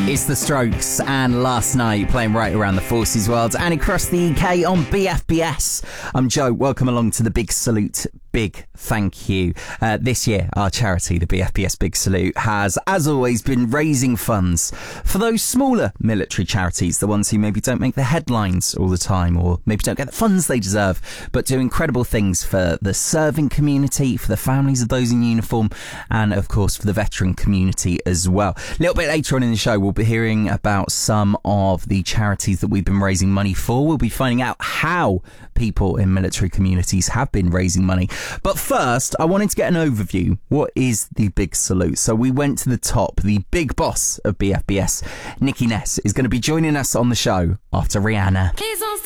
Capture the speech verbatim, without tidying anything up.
It's The Strokes and Last Night playing right around the Forces world and across the U K on B F B S. I'm Joe. Welcome along to the Big Salute. Big thank you. Uh, this year, our charity, the B F B S Big Salute, has, as always, been raising funds for those smaller military charities, the ones who maybe don't make the headlines all the time or maybe don't get the funds they deserve, but do incredible things for the serving community, for the families of those in uniform, and, of course, for the veteran community as well. A little bit later on in the show, we'll be hearing about some of the charities that we've been raising money for. We'll be finding out how people in military communities have been raising money. But first, I wanted to get an overview. What is the Big Salute? So we went to the top. The big boss of B F B S, Nikki Ness, is going to be joining us on the show after Rihanna. Please don't